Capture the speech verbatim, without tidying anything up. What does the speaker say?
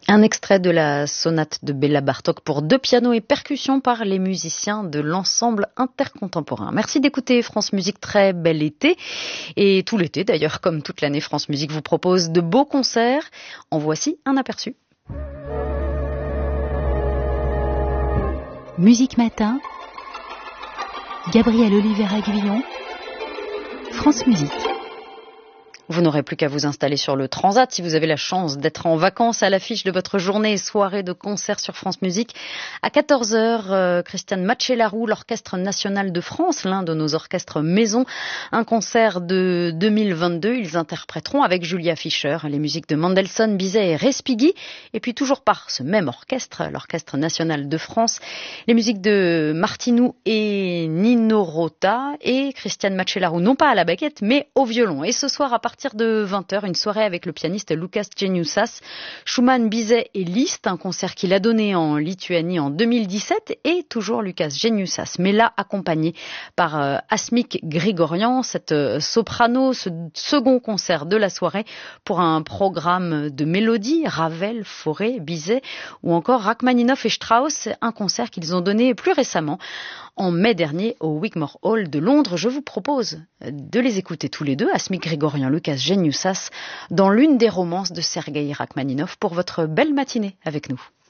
Un extrait de la sonate de Béla Bartók pour deux pianos et percussions par les musiciens de l'ensemble intercontemporain. Merci d'écouter France Musique, très bel été. Et tout l'été d'ailleurs, comme toute l'année, France Musique vous propose de beaux concerts. En voici un aperçu. Musique Matin, Gabriel Oliveira-Guillon, France Musique. Vous n'aurez plus qu'à vous installer sur le Transat si vous avez la chance d'être en vacances. À l'affiche de votre journée et soirée de concert sur France Musique. À quatorze heures, euh, Christiane Matchelarou, l'Orchestre National de France, l'un de nos orchestres maison. Un concert de deux mille vingt-deux. Ils interpréteront avec Julia Fischer les musiques de Mendelssohn, Bizet et Respighi. Et puis toujours par ce même orchestre, l'Orchestre National de France, les musiques de Martinou et Nino Rota. Et Christiane Matchelarou, non pas à la baguette, mais au violon. Et ce soir, à partir À partir de vingt heures, une soirée avec le pianiste Lukas Geniusas, Schumann, Bizet et Liszt, un concert qu'il a donné en Lituanie en deux mille dix-sept, et toujours Lukas Geniusas, mais là accompagné par euh, Asmik Grigorian, cette euh, soprano, ce second concert de la soirée pour un programme de mélodies, Ravel, Fauré, Bizet ou encore Rachmaninoff et Strauss, un concert qu'ils ont donné plus récemment en mai dernier au Wigmore Hall de Londres. Je vous propose de les écouter tous les deux, Asmik Grigorian, Lukas Geniusas, dans l'une des romances de Sergueï Rachmaninoff pour votre belle matinée avec nous.